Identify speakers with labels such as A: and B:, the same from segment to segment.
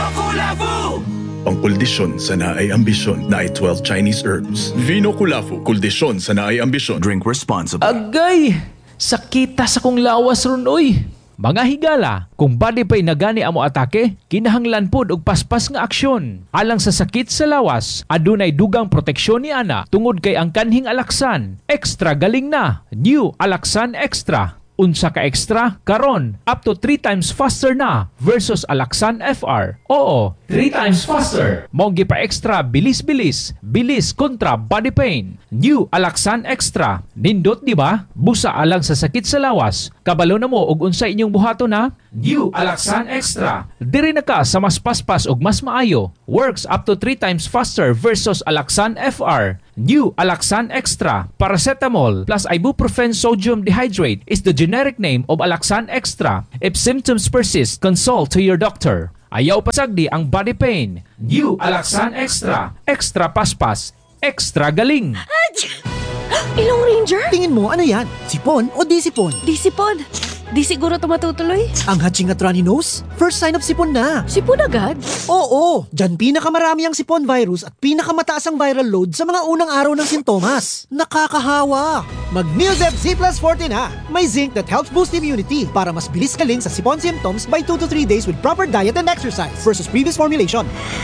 A: Pangkuldisyon sa naay ambisyon na ay 12 Chinese herbs. Vino Kulafu, kuldisyon sa naay ambisyon.
B: Drink responsibly.
C: Agay! Sakita sa kong lawas ron, oy! Mga higala, kung body pa'y nagani amo atake, kinahanglan pod og paspas nga aksyon. Alang sa sakit sa lawas, adunay dugang proteksyon ni ana tungod kay ang kanhing Alaxan. Extra galing na. New Alaxan Extra. Unsa ka extra? Karon, up to 3 times faster na versus Alaxan FR. Oo, 3 times faster. Monggi pa extra, bilis-bilis. Bilis kontra body pain. New Alaxan Extra. Nindot di ba? Busa alang sa sakit sa lawas. Kabalo na mo og unsa inyong buhato na? New Alaxan Extra. Diri na ka sa mas paspas og mas maayo. Works up to 3 times faster versus Alaxan FR. New Alaxan Extra. Paracetamol plus ibuprofen sodium dehydrate is the generic name of Alaxan Extra. If symptoms persist, consult to your doctor. Ayaw pasagdi ang body pain. New Alaxan Extra. Extra paspas. Extra galing.
D: Ilong Ranger?
E: Tingin mo, ano yan? Sipon o di sipon?
D: Di sipon. Di siguro ito matutuloy.
E: Ang hatching at runny nose? First sign of sipon na.
D: Sipon agad?
E: Oo, dyan pinakamarami ang sipon virus at pinakamataas ang viral load sa mga unang araw ng sintomas. Nakakahawa. Mag-Neosep Z plus 40 na. May zinc that helps boost immunity para mas bilis kaling sa sipon symptoms by 2 to 3 days with proper diet and exercise versus previous formulation.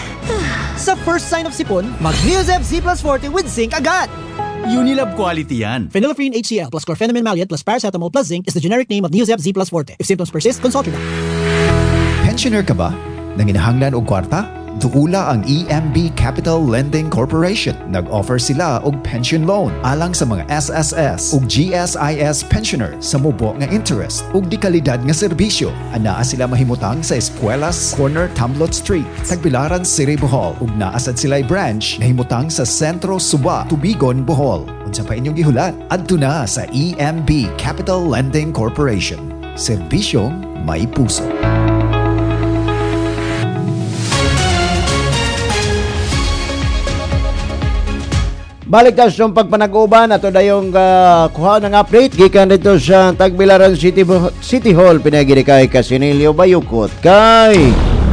E: Sa first sign of sipon, mag-Neosep Z plus 40 with zinc agad.
B: Unilab quality yan.
E: Phenylephrine HCl plus chlorpheniramine maleate plus paracetamol plus zinc is the generic name of Neosep Z plus Forte. If symptoms persist, consult your doctor.
F: Pensioner ka ba? Nanginahanglan og kwarta? Duula ang EMB Capital Lending Corporation. Nag-offer sila og pension loan alang sa mga SSS ug GSIS pensioner sa mubo nga interest ug di kalidad nga serbisyo. Anaa sila mahimutang sa Espuelas Corner Tamlot Street, Tagbilaran City, Bohol ug naasad sila'y branch nahimutang sa Sentro Suba, Tubigon, Bohol. Unsa pa inyong gihulat? Adto na sa EMB Capital Lending Corporation. Serbisyong may puso.
G: Balik ka sa pagpanag-uban ato dayong kuha ng update gikan dito sa Tagbilaran City Hall pinagiri kay Casinilio Bayukot kay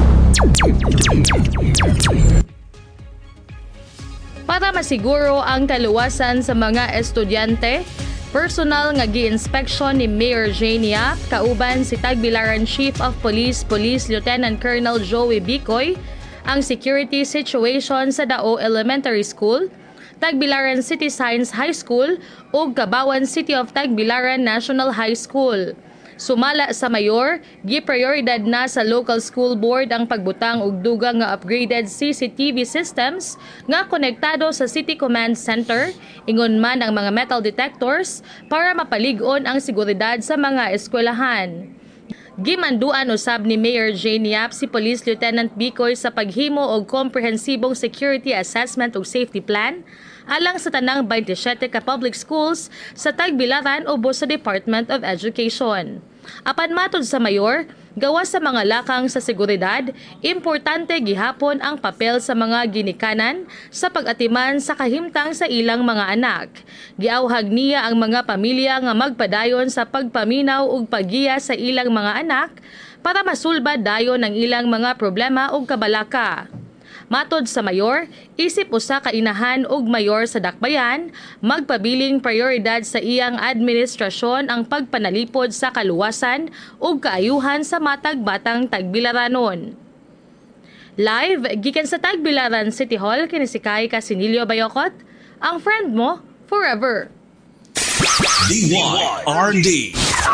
H: para masiguro ang kaluwasan sa mga estudyante, personal nga gi-inspeksyon ni Mayor Jane Yap kauban si Tagbilaran Chief of Police Lieutenant Colonel Joey Bicoy ang security situation sa Dao Elementary School, Tagbilaran City Science High School ug Kabawan City of Tagbilaran National High School. Sumala sa mayor, gi-prioridad na sa local school board ang pagbutang og dugang nga upgraded CCTV systems nga konektado sa City Command Center, ingon man ang mga metal detectors para mapalig-on ang seguridad sa mga eskwelahan. Gimanduan usab ni Mayor Jane Yap si Police Lieutenant Bicoy sa paghimo og komprehensibong security assessment ug safety plan alang sa tanang 27 ka public schools sa Tagbilaran ubos sa Department of Education. Apan matod sa mayor, gawas sa mga lakang sa seguridad, importante gihapon ang papel sa mga ginikanan sa pag-atiman sa kahimtang sa ilang mga anak. Giawhag niya ang mga pamilya nga magpadayon sa pagpaminaw ug paggiya sa ilang mga anak para masulbad dayon ang ilang mga problema ug kabalaka. Matod sa mayor, isip usa ka inahan ug mayor sa Dakbayan, magpabiling prioridad sa iyang administrasyon ang pagpanalipod sa kaluwasan ug kaayuhan sa matag batang Tagbilaranon. Live gikan sa Tagbilaran City Hall kini si Casinilio Bayocot, ang friend mo forever.
B: DYRD.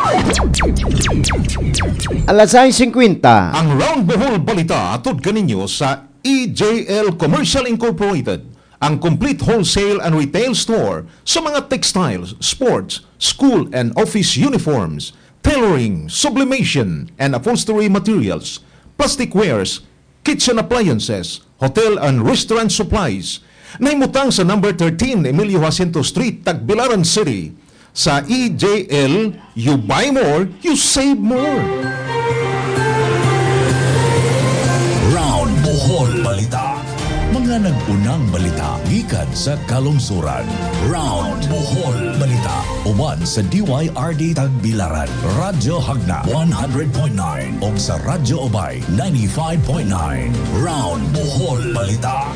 G: Alas 6:50.
I: Ang Round Bohol Balita atod kaninyo sa EJL Commercial Incorporated, ang complete wholesale and retail store sa mga textiles, sports, school and office uniforms, tailoring, sublimation and upholstery materials, plastic wares, kitchen appliances, hotel and restaurant supplies. Naimutang sa number 13 Emilio Jacinto Street, Tagbilaran City. Sa EJL, you buy more, you save more.
B: Round Bohol Balita. Mga
J: Mga nag-unang balita gikan sa kalungsuran. Round Bohol Balita. Uban sa DYRD Tagbilaran, Radyo Hagna 100.9 o sa Radyo Obay 95.9. Round Bohol Balita.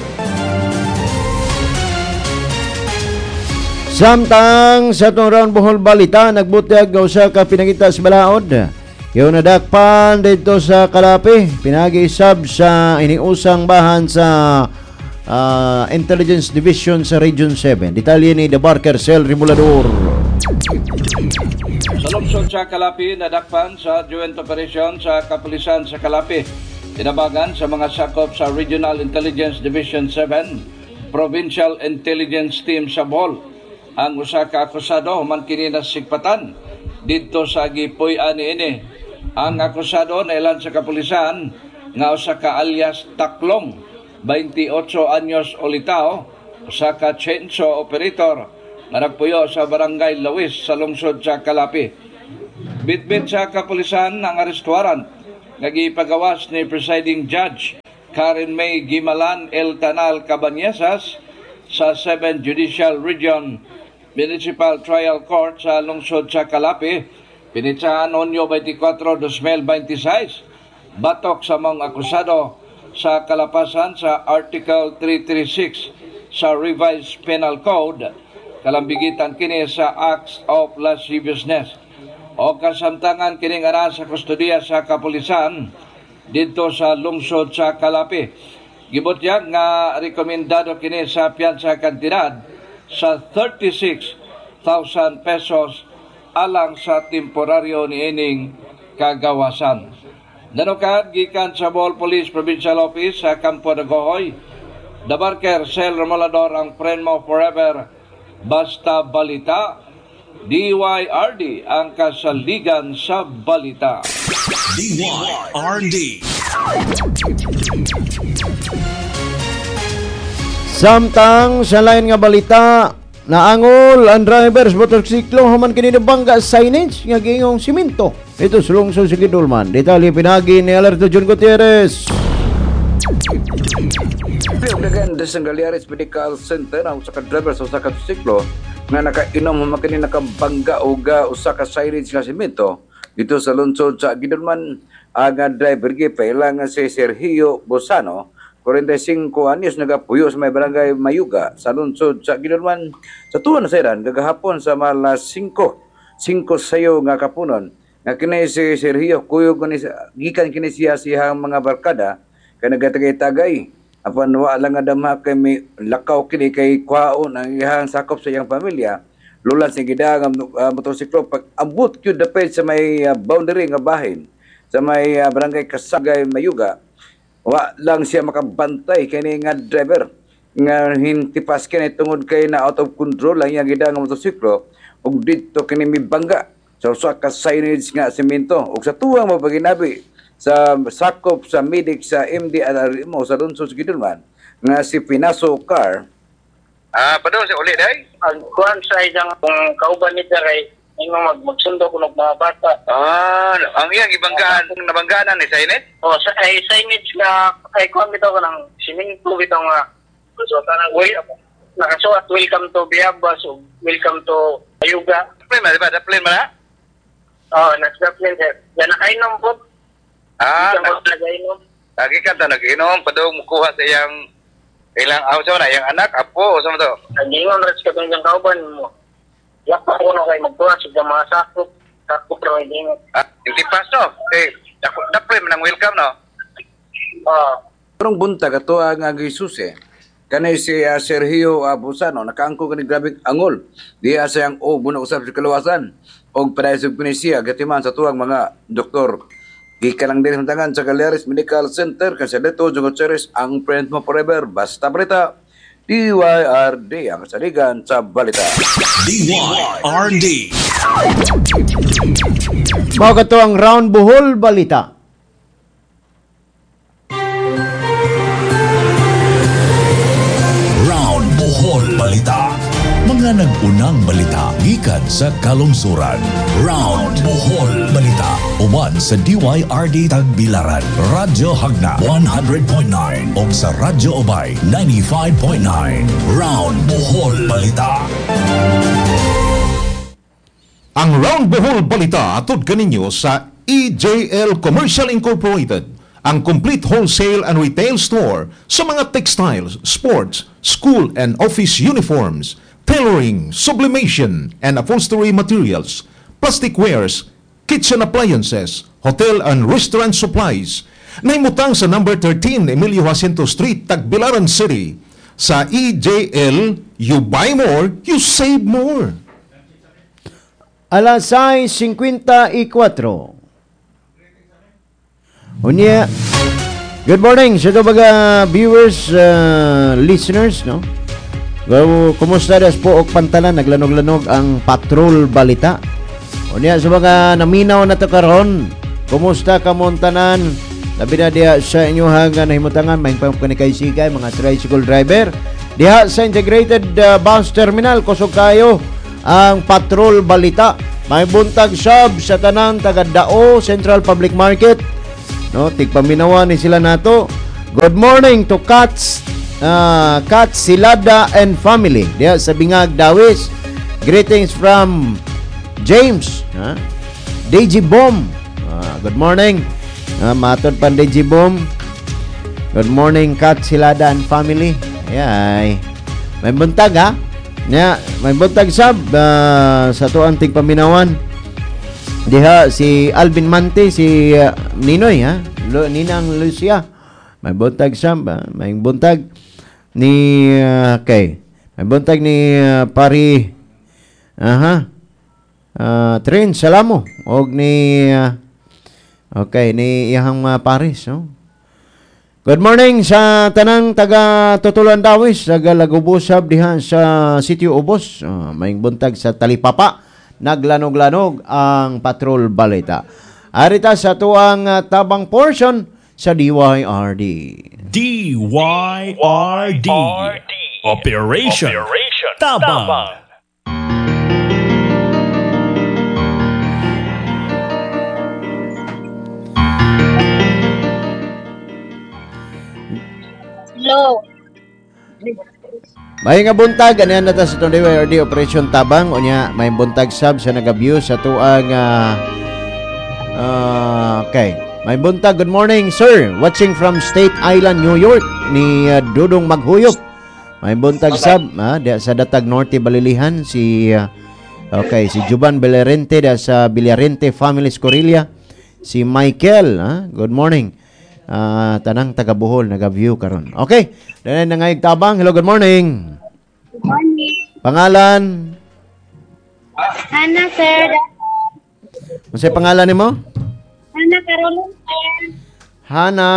G: Samtang sa itong Round Bohol Balita, nagbutiyag nga usa ka pinangita sa balaod. Yung nadakpan dito sa Kalapi, pinag-isab sa iniusang bahan sa Intelligence Division sa Region 7. Detalye ni The Barker Cell Rimulador.
K: Sa lungsod sa Kalapi, nadakpan sa joint operation sa kapulisan sa Kalapi. Tinabagan sa mga sakop sa Regional Intelligence Division 7, Provincial Intelligence Team sa Bohol. Ang usa ka akusado human kini nasigpatan didto sa Gipuy-an niini. Ang akusado nailan sa kapulisan nga usa ka alias Taklong, 28 anyos olitao, usa ka chainsaw operator nga nagpuyo sa barangay Lawis sa lungsod sa Kalapi. Bitbit sa kapulisan ang arrest warrant nga gipagawas ni presiding judge Karen May Gimalan El Tanal Cabanyesas sa 7th Judicial Region Municipal Trial Court sa lungsod sa Kalapi. Pinitsahan Hunyo 24, 2026, batok sa mga akusado sa kalapasan sa Article 336 sa Revised Penal Code, kalambigitan kini sa Acts of Lasciviousness. O kasamtangan kining ara sa kustudiya sa kapulisan dito sa lungsod sa Kalapi. Gibutyag nga rekomendado kini sa piyansa kantidad sa 36,000 pesos alang sa temporaryo niining kagawasan. Nanukad gikan sa Bohol Police Provincial Office sa Campo de Gohoy, The Barker Cell Romulador ang friend mo forever. Basta balita, DYRD ang kasaligan sa balita.
B: DYRD.
G: Samtang sa lain nga balita, naangol ang drivers motorsiklo human kini bangga signage nga gingong simento. Ito sa lungsod sa Kidulman. Detalye pinagi ni Alerto John Gutierrez.
L: Pagdagan sa Galiares Medical Center ang usa ka driver sa usa ka motorsiklo nga nakainom human kini nakabangga og usa ka signage nga simento dito sa lungsod sa Kidulman. Ang driver gipailang si Sergio Bosano, 45 anyos, nagapuyo sa may barangay Mayuga sa lungsod sa Kidulman. Sa tuwan na sayran, gagahapon sa malas 5 sayo nga kapunon, nga kini si Sergio, kuyog gikan kini siya siyang mga barkada, kaya nagatagay-tagay. Apan wa lang nga damha kay may lakaw kini kay kwaon ang iyang sakop sa iyang pamilya. Lulan sa gidang motorsiklo, pag ambot yun dapit sa may boundary nga bahin, sa may barangay Kasagay Mayuga, wa lang siya makabantay kini nga driver nga hintipas kini tungod kay na out of control lang yang gidang nga motorsiklo ug didto kini mibangga sa usa ka signage nga semento ug sa tuwang mapaginabi sa sakop sa medic sa MDRMO sa lungsod sa Kidulman nga si Pinaso Car.
M: Padong si uli day? Ang kuhan sa isang kauban ni Daray yung magsundo ko ng mga bata. Ang iyang ibanggaan, nabanggaan ni signage? Sa signage nga, ay kuhan bitaw ko ng siminto bitaw nga. So, nakasuat, welcome to Biabas, welcome to Ayuga. Plane ba, diba? Plane ba na? Nasa plane, sir. Yan, nakainom po. Lagi ka ta nag-inom, padong mukuha sa iyang ilang iyang anak, apo, o sa mo to? Nag-inom, rin ka itong kauban mo. Lapa ko na kayo magtuwa sa mga sakop pero hindi mo. Hindi pas no? Dapat man ang welcome no?
L: Parang buntag ato ang agisusi. Kanay si Sergio Bosano, nakaangko ka ni grabing angol. Di asayang muna usap sa kalawasan. O panayasog pinisiya, gatiman sa tuwang mga doktor. Ika lang din tangan sa Galeries Medical Center, kasi dito, Jungocheres, ang friend mo forever. Basta balita. DYRD ang saligan sa balita.
B: DYRD.
G: Mao kato ang Round Bohol Balita.
J: Round Bohol Balita. Mga nag-unang balita gikan sa kalungsuran. Round Bohol Balita. Uban sa DYRD Tagbilaran, Radyo Hagna 100.9 ug sa Radyo Ubay 95.9. Round Bohol Balita.
I: Ang Round Bohol Balita atod kaninyo sa EJL Commercial Incorporated, ang complete wholesale and retail store sa mga textiles, sports, school and office uniforms, tailoring, sublimation and upholstery materials, plastic wares, kitchen appliances, hotel and restaurant supplies. Naimutang sa number 13 Emilio Jacinto Street, Tagbilaran City. Sa EJL, you buy more, you save more.
G: Alas 6:54. Unya, good morning sa ito baga viewers, listeners, no? Kumusta das po og pantalan, naglanog-lanog ang patrol balita. Unya, sa baga naminaw na to karon, kumusta ka montanan? Labi na diha sa inyohang nahimutangan, may pangkanikay-sikay, mga tricycle driver. Diha sa Integrated Bus Terminal, kusog kayo ang patrol balita. May buntag sub sa tanang taga Dao Central Public Market. No, tigpaminawan ni sila nato. Good morning to Cats Silada and family. Diya sa Bingag, Dawis. Greetings from James, Deji Bomb. Good morning. Matod pan Deji Bomb. Good morning Cats Silada and family. Ay. May buntag ha. Yeah, may buntag sab sa tuang tigpaminawan. Diha si Alvin Mante, si Ninoy Ninang Lucia. May buntag samba, may buntag ni may buntag ni Pari Trin Salamo og ni ni iyang Paris, no? Good morning sa tanang taga Tutulan Dawis, taga Lagubusab diha sa Sitio Ubos. May buntag sa Talipapa. Naglanog-lanog ang patrol balita. Arita sa tuang tabang portion sa DYRD.
B: DYRD. Operation Tabang.
M: Hello.
G: May nga buntag, anihan na ta sa itong DYRD Operation Tabang. O niya, may buntag sub sa nag-abuse sa tuang may buntag, good morning sir, watching from State Island, New York, ni Dudong Maghuyop. May buntag sub sa Datag Norte, Balilihan, si Juban Belerente sa Villarente Family Scorilla. Si Michael, good morning. Tanang taga Bohol nag-view karon. Okay, dahil nangayag tabang. Hello, good morning.
M: Good morning.
G: Pangalan?
M: Hana, sir.
G: Masay pangalan nimo?
M: Hana Caroline, sir.
G: Hana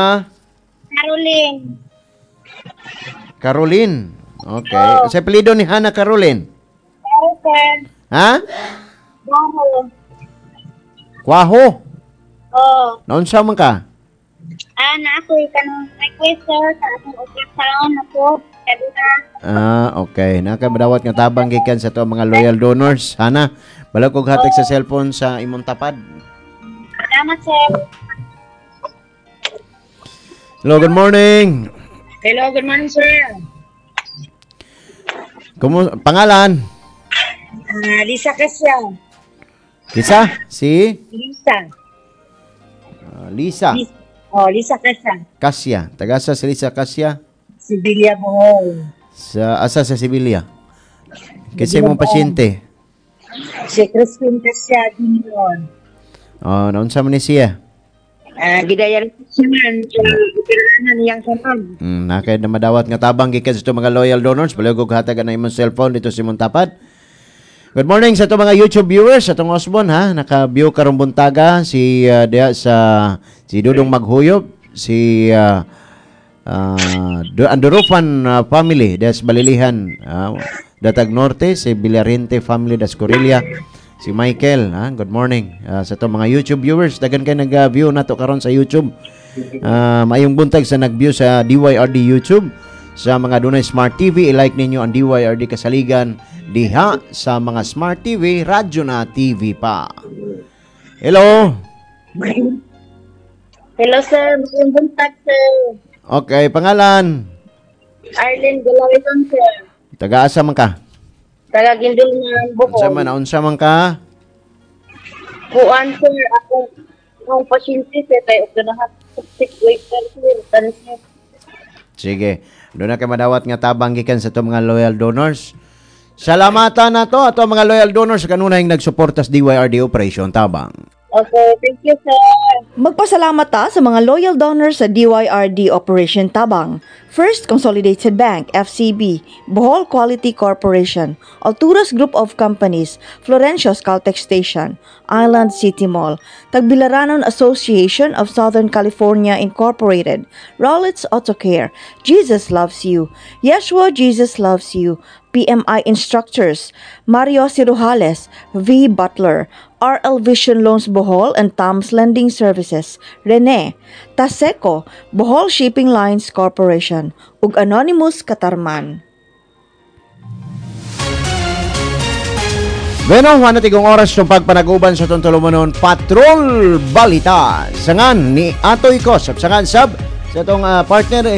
G: Caroline. Okay. Sa apelyido ni Hana Caroline?
M: Daro, sir.
G: Ha?
M: Daro.
G: Kwaho?
M: Oo.
G: Naunsa man ka?
M: Na ako kanang request, sir, sa akong ultrasound na po.
G: Okay. Nakamadawat nga tabang gikan sa to mga loyal donors. Hana, balag kog hatag sa cellphone sa imong tapad.
M: Salamat, sir.
G: Hello, good morning.
M: Hello, good morning, sir.
G: Pangalan?
M: Lisa Cassia.
G: Lisa? Si?
M: Lisa.
G: Lisa.
M: Lisa Cassia.
G: Cassia. Tagasa si Lisa Cassia?
M: Sibilia Bohol.
G: Asa sa Sibilia? Kasi mong pasyente?
M: Si Crispin Cassia Dinion.
G: Naunsa man ni siya?
M: Gidayan siya man sa operanan niyang kanon.
G: Nakay na madawat nga tabang gikan sa mga loyal donors. Balagog hatagan na imong cellphone dito sa imong tapad. Good morning sa itong mga YouTube viewers, sa itong Osbon, naka-view karong buntaga, si Dudong Maghuyop, si Andorofan family, das Balilihan, Datag Norte, si Villarente family, das Corilla, si Michael, good morning. Sa itong mga YouTube viewers, dagan kayo nag-view na to karon sa YouTube. Mayong buntag sa nag-view sa DYRD YouTube. Sa mga dunay Smart TV, i-like ninyo ang DYRD Kasaligan diha sa mga Smart TV, radyo na TV pa. Hello?
N: Hello, sir. Magandang buntag, sir.
G: Okay, pangalan?
N: Arlene Galarizon, sir.
G: Taga-asa man ka?
N: Taga-Gindulman, Bohol.
G: Unsa man ka?
N: Kuan, sir. Akong pasyente, sir. Tayo, ganahat. 6 weeks, sir.
G: Sige. Doon na kayo madawat nga tabang gikan sa itong mga loyal donors. Salamatan na to ato mga loyal donors sa kanunay nagsuportas DYRD Operation Tabang.
N: Okay, thank you, sir.
O: Magpasalamat ta sa mga loyal donors sa DYRD Operation Tabang. First Consolidated Bank, FCB, Bohol Quality Corporation, Alturas Group of Companies, Florencios Caltech Station, Island City Mall, Tagbilaranon Association of Southern California Incorporated, Rollins Auto Care, Jesus Loves You, Yeshua Jesus Loves You, PMI Instructors, Mario Cirujales, V. Butler, RL Vision Loans Bohol and Tom's Lending Services, Rene, Taseco, Bohol Shipping Lines Corporation, ug Anonymous Katarman.
G: Bueno, wala tigong oras ng pagpanaguban sa tuntulumanon Patrol Balita. Sangan ni Atoy Kosap, sangan sab sa itong partner